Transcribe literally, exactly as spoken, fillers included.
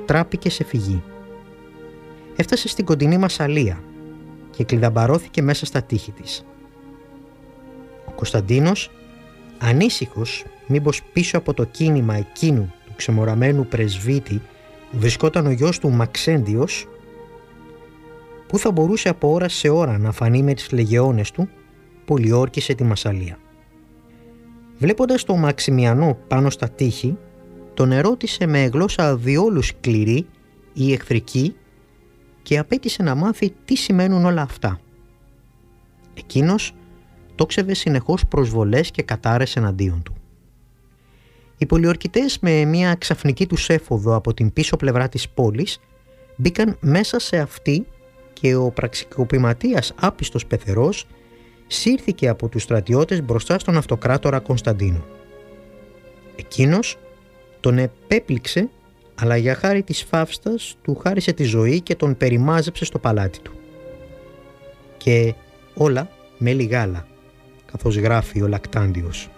τράπηκε σε φυγή. Έφτασε στην κοντινή Μασσαλία και κλειδαμπαρώθηκε μέσα στα τείχη της. Ο Κωνσταντίνος, ανήσυχος μήπως πίσω από το κίνημα εκείνου του ξεμοραμένου πρεσβύτη βρισκόταν ο γιος του Μαξέντιος, που θα μπορούσε από ώρα σε ώρα να φανεί με τις λεγεώνες του, πολιόρκησε τη Μασσαλία. Βλέποντας τον Μαξιμιανό πάνω στα τείχη, τον ερώτησε με γλώσσα διόλου σκληρή ή εχθρική και απέτησε να μάθει τι σημαίνουν όλα αυτά. Εκείνος τόξευε συνεχώς προσβολές και κατάρες εναντίον του. Οι πολιορκητές με μια ξαφνική τους έφοδο από την πίσω πλευρά της πόλης μπήκαν μέσα σε αυτή και ο πραξικοπηματίας άπιστος πεθερός σύρθηκε από τους στρατιώτες μπροστά στον αυτοκράτορα Κωνσταντίνο. Εκείνος τον επέπληξε, αλλά για χάρη της φαύστας του χάρισε τη ζωή και τον περιμάζεψε στο παλάτι του. Και όλα με λιγάλα, καθώς γράφει ο Λακτάντιος.